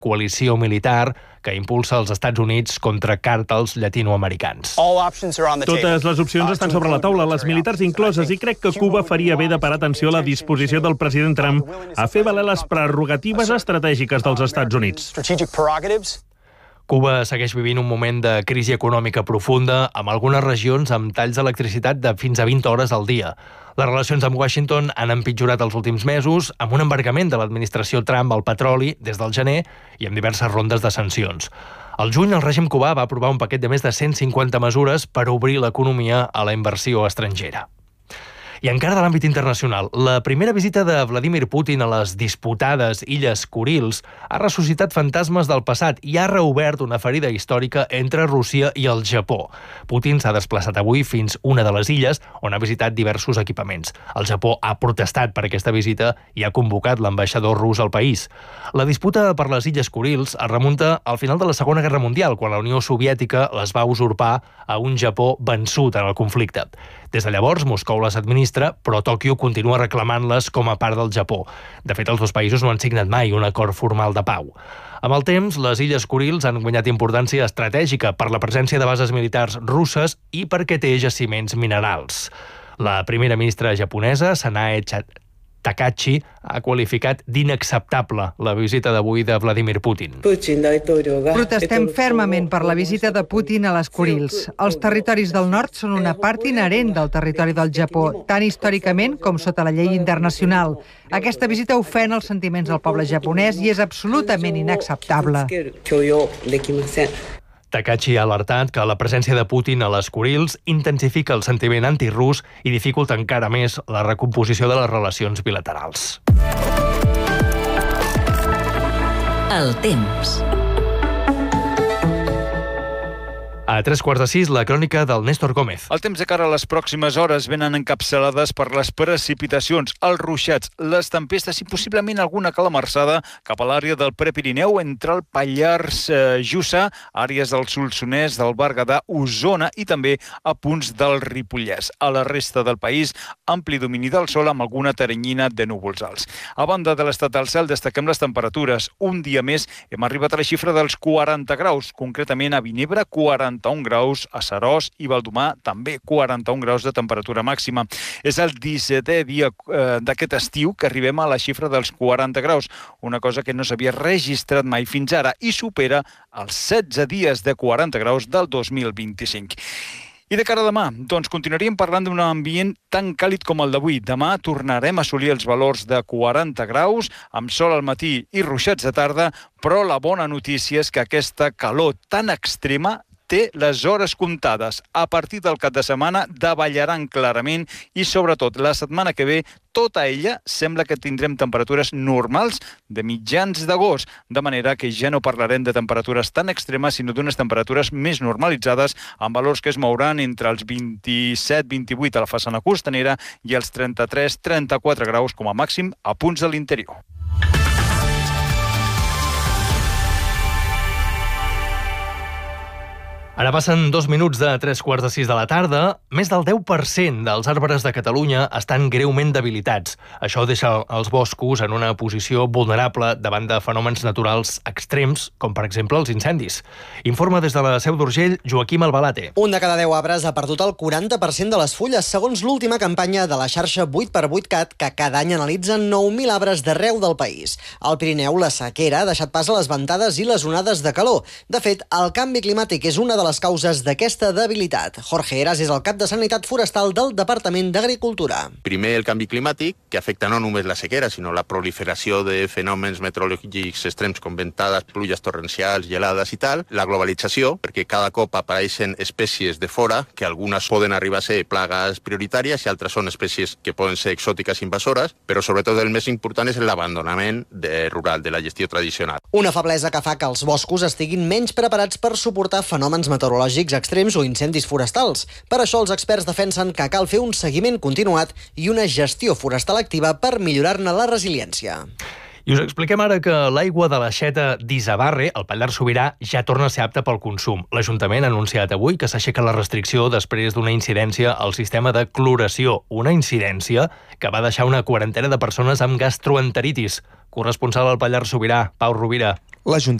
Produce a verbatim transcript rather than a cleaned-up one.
coalició militar que impulsa els Estats Units contra càrtels llatinoamericans. Totes les opcions estan sobre la taula, les militars incloses, i crec que Cuba faria bé de parar atenció a la disposició del president Trump a fer valer les prerrogatives estratègiques dels Estats Units. Cuba segueix vivint un moment de crisi econòmica profunda, amb algunes regions amb talls d'electricitat de fins a vint hores al dia. Les relacions amb Washington han empitjorat els últims mesos amb un embargament de l'administració Trump al petroli des del gener i amb diverses rondes de sancions. Al juny, el règim cubà va aprovar un paquet de més de cent cinquanta mesures per obrir l'economia a la inversió estrangera. I encara de l'àmbit internacional, la primera visita de Vladimir Putin a les disputades Illes Kurils ha ressuscitat fantasmes del passat i ha reobert una ferida històrica entre Rússia i el Japó. Putin s'ha desplaçat avui fins una de les illes, on ha visitat diversos equipaments. El Japó ha protestat per aquesta visita i ha convocat l'ambaixador rus al país. La disputa per les Illes Kurils es remunta al final de la Segona Guerra Mundial, quan la Unió Soviètica les va usurpar a un Japó vençut en el conflicte. Des de llavors, Moscou les administra, però Tòquio continua reclamant-les com a part del Japó. De fet, els dos països no han signat mai un acord formal de pau. Amb el temps, les Illes Kurils han guanyat importància estratègica per la presència de bases militars russes i perquè té jaciments minerals. La primera ministra japonesa, Sanae Takahashi, ha qualificat d'inacceptable la visita d'avui de Vladimir Putin. Protestem fermament per la visita de Putin a les Kurils. Els territoris del nord són una part inherent del territori del Japó, tant històricament com sota la llei internacional. Aquesta visita ofèn els sentiments del poble japonès i és absolutament inacceptable. Takahashi ha alertat que la presència de Putin a les Kurils intensifica el sentiment antirús i dificulta encara més la recomposició de les relacions bilaterals. El temps. A tres quarts de sis, la crònica del Néstor Gómez. El temps de cara a les pròximes hores venen encapçalades per les precipitacions, els ruixats, les tempestes i possiblement alguna calamarsada cap a l'àrea del Prepirineu entre el Pallars eh, Jussà, àrees del Solsonès, del Berguedà, Osona i també a punts del Ripollès. A la resta del país, ampli domini del sol amb alguna teranyina de núvols alts. A banda de l'estat del cel, destaquem les temperatures. Un dia més hem arribat a la xifra dels quaranta graus, concretament a Vinebre, quaranta quaranta-un graus, a Seròs i Baldomà també quaranta-un graus de temperatura màxima. És el dissetè dia eh, d'aquest estiu que arribem a la xifra dels quaranta graus, una cosa que no s'havia registrat mai fins ara i supera els setze dies de quaranta graus del dos mil vint-i-cinc. I de cara a demà, doncs continuaríem parlant d'un ambient tan càlid com el d'avui. Demà tornarem a assolir els valors de quaranta graus, amb sol al matí i ruixats de tarda, però la bona notícia és que aquesta calor tan extrema té les hores comptades. A partir del cap de setmana davallaran clarament i, sobretot, la setmana que ve, tota ella sembla que tindrem temperatures normals de mitjans d'agost, de manera que ja no parlarem de temperatures tan extremes, sinó d'unes temperatures més normalitzades, amb valors que es mouran entre els vint-i-set vint-i-vuit a la façana costanera i els trenta-tres trenta-quatre graus com a màxim a punts de l'interior. Ara passen dos minuts de tres quarts de sis de la tarda. Més del deu per cent dels arbres de Catalunya estan greument debilitats. Això deixa els boscos en una posició vulnerable davant de fenòmens naturals extrems, com per exemple els incendis. Informa des de la Seu d'Urgell, Joaquim Albalate. Un de cada deu arbres ha perdut el quaranta per cent de les fulles, segons l'última campanya de la xarxa vuit per vuit cat, que cada any analitza nou mil arbres d'arreu del país. Al Pirineu, la sequera ha deixat pas a les ventades i les onades de calor. De fet, el canvi climàtic és una de les causes d'aquesta debilitat. Jorge Heras és el cap de Sanitat Forestal del Departament d'Agricultura. Primer, el canvi climàtic, que afecta no només la sequera, sinó la proliferació de fenòmens meteorològics extrems com ventades, pluges torrencials, gelades i tal. La globalització, perquè cada cop apareixen espècies de fora, que algunes poden arribar a ser plagues prioritàries i altres són espècies que poden ser exòtiques invasores, però sobretot el més important és l'abandonament de rural, de la gestió tradicional. Una feblesa que fa que els boscos estiguin menys preparats per suportar fenòmens meteorològics extrems o incendis forestals. Per això els experts defensen que cal fer un seguiment continuat i una gestió forestal activa per millorar-ne la resiliència. I us expliquem ara que l'aigua de l'aixeta d'Isabarre, al Pallars Sobirà, ja torna a ser apta pel consum. L'Ajuntament ha anunciat avui que s'aixeca la restricció després d'una incidència al sistema de cloració. Una incidència que va deixar una quarantena de persones amb gastroenteritis. Corresponsal al Pallars Sobirà, Pau Rovira. L'Ajuntament